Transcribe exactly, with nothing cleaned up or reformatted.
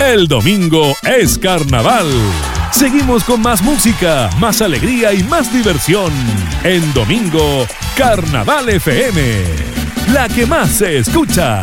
El domingo es carnaval. Seguimos con más música, más alegría y más diversión. En Domingo, Carnaval F M, la que más se escucha.